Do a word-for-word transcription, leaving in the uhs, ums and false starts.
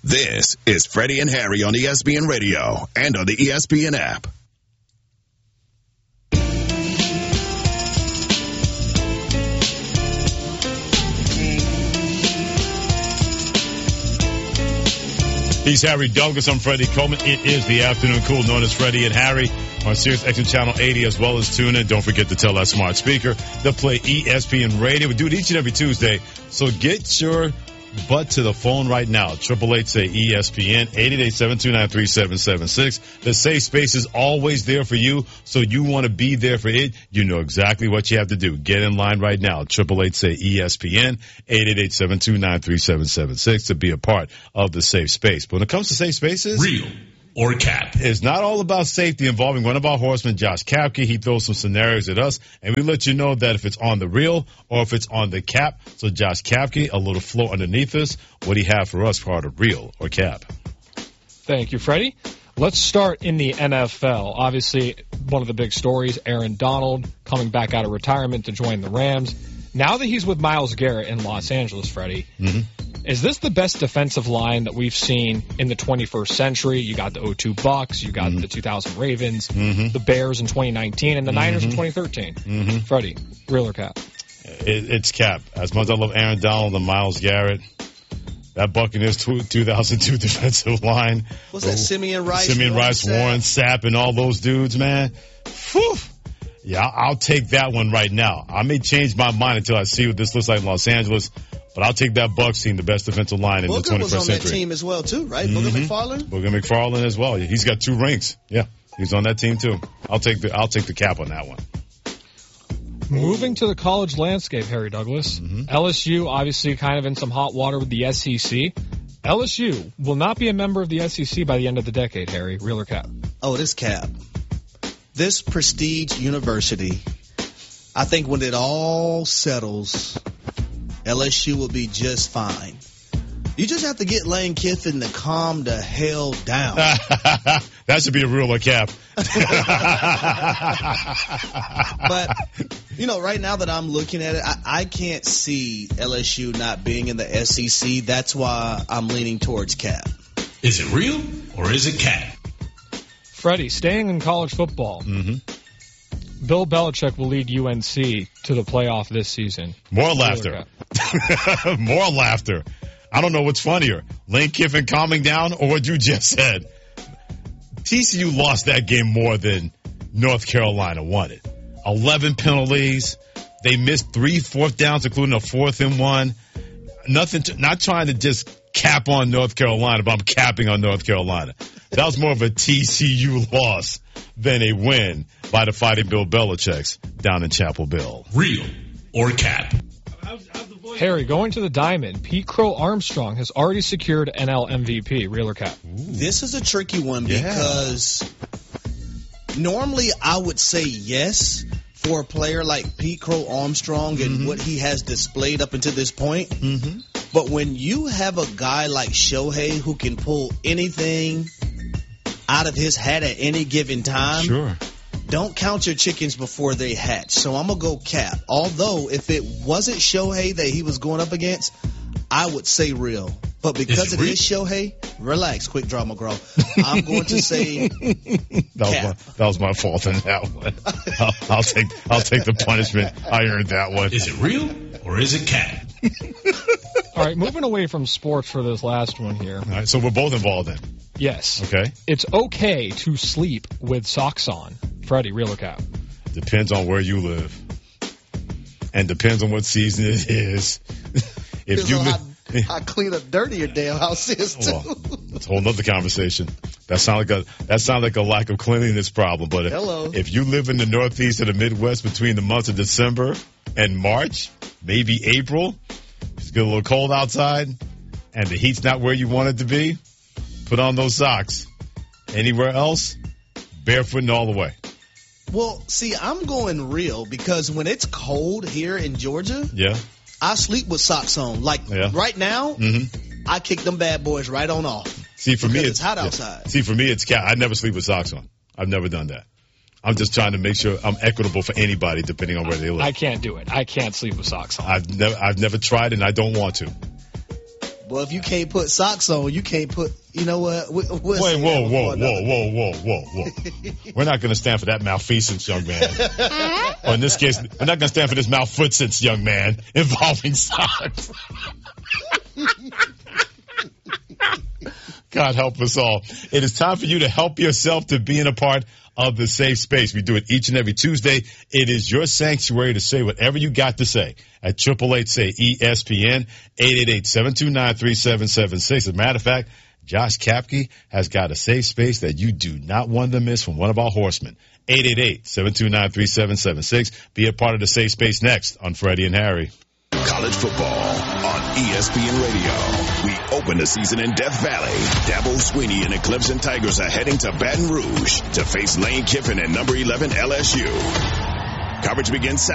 This is Freddie and Harry on E S P N Radio and on the E S P N app. He's Harry Douglas. I'm Freddie Coleman. It is the afternoon cool known as Freddie and Harry on Sirius X M Channel eighty as well as tune in. Don't forget to tell that smart speaker to play E S P N Radio. We do it each and every Tuesday. So get your butt to the phone right now. Triple eight say E S P N, eight eight eight, seven two nine, three seven seven six. The safe space is always there for you, so you want to be there for it. You know exactly what you have to do. Get in line right now. Triple eight say E S P N, eight eight eight, seven two nine, three seven seven six to be a part of the safe space. But when it comes to safe spaces, real or cap, it's not all about safety involving one of our horsemen, Josh Kapke. He throws some scenarios at us, and we let you know that if it's on the real or if it's on the cap. So Josh Kapke, a little flow underneath us. What do you have for us for the real or cap? Thank you, Freddie. Let's start in the N F L. Obviously, one of the big stories, Aaron Donald coming back out of retirement to join the Rams. Now that he's with Myles Garrett in Los Angeles, Freddie, mm-hmm. is this the best defensive line that we've seen in the twenty-first century? You got the oh two Bucks, you got mm-hmm. the two thousand Ravens, mm-hmm. the Bears in twenty nineteen, and the mm-hmm. Niners in twenty thirteen. Mm-hmm. Freddie, real or cap? It, it's cap. As much as I love Aaron Donald and Myles Garrett, that Buccaneers two thousand two defensive line. What's that, Simeon Rice? Simeon Rice, Warren Sapp, and all those dudes, man. Whew. Yeah, I'll take that one right now. I may change my mind until I see what this looks like in Los Angeles, but I'll take that Bucs team, the best defensive line in Booger the twenty-first was on century. That team as well, too, right? Mm-hmm. Booger McFarland? Booger McFarland as well. He's got two rings. Yeah, he's on that team, too. I'll take the I'll take the cap on that one. Moving to the college landscape, Harry Douglas. Mm-hmm. L S U obviously kind of in some hot water with the S E C. L S U will not be a member of the S E C by the end of the decade, Harry. Real or cap? Oh, this cap. This prestige university, I think when it all settles, L S U will be just fine. You just have to get Lane Kiffin to calm the hell down. That should be a rule or cap. But, you know, right now that I'm looking at it, I, I can't see L S U not being in the S E C. That's why I'm leaning towards cap. Is it real or is it cap? Freddie, staying in college football. Mm-hmm. Bill Belichick will lead U N C to the playoff this season. More laughter. More laughter. I don't know what's funnier, Lane Kiffin calming down or what you just said. T C U lost that game more than North Carolina won it. eleven penalties. They missed three fourth downs, including a fourth and one. Nothing. To, not trying to just cap on North Carolina, but I'm capping on North Carolina. That was more of a T C U loss than a win by the Fighting Bill Belichick's down in Chapel Hill. Real or cap? Harry, going to the Diamond, Pete Crow Armstrong has already secured N L M V P. Real or cap? Ooh. This is a tricky one yeah. because normally I would say yes for a player like Pete Crow Armstrong and mm-hmm. what he has displayed up until this point. Mm-hmm. But when you have a guy like Shohei who can pull anything out of his hat at any given time, sure. Don't count your chickens before they hatch. So I'm going to go cap. Although, if it wasn't Shohei that he was going up against, I would say real. But because it, it is Shohei, relax, quick draw McGraw. I'm going to say that was, cap. my, that was my fault in that one. I'll, I'll take I'll take the punishment. I earned that one. Is it real or is it cap? All right, moving away from sports for this last one here. All right, so we're both involved in. Yes. Okay. It's okay to sleep with socks on. Freddie, real or cap? Depends on where you live. And depends on what season it is. If you live, how, how clean up dirty your damn house is, too. Well, that's a whole nother conversation. That sounds like a that sounds like a lack of cleanliness problem. But if, Hello. if you live in the Northeast or the Midwest between the months of December and March, maybe April, it's get a little cold outside, and the heat's not where you want it to be, put on those socks. Anywhere else, barefoot and all the way. Well, see, I'm going real because when it's cold here in Georgia, yeah, I sleep with socks on. Like yeah. right now, mm-hmm. I kick them bad boys right on off. See, for me, it's, it's hot yeah. outside. See, for me, it's cat. I never sleep with socks on. I've never done that. I'm just trying to make sure I'm equitable for anybody, depending on where they live. I can't do it. I can't sleep with socks on. I've never, I've never tried, and I don't want to. Well, if you can't put socks on, you can't put, you know what? We, we'll Wait, say whoa, that whoa, before whoa, another whoa, whoa, whoa, whoa. We're not going to stand for that malfeasance, young man. Or in this case, we're not going to stand for this malfootance, young man, involving socks. God help us all. It is time for you to help yourself to being a part of the safe space. We do it each and every Tuesday. It is your sanctuary to say whatever you got to say at triple eight say E S P N, eight eight eight, seven two nine, three seven seven six. As a matter of fact, Josh Kapke has got a safe space that you do not want to miss from one of our horsemen. eight eight eight, seven two nine, three seven seven six. Be a part of the safe space next on Freddie and Harry. College football on E S P N Radio. We open the season in Death Valley. Dabo Swinney and the Clemson Tigers are heading to Baton Rouge to face Lane Kiffin and number eleven L S U. Coverage begins Saturday.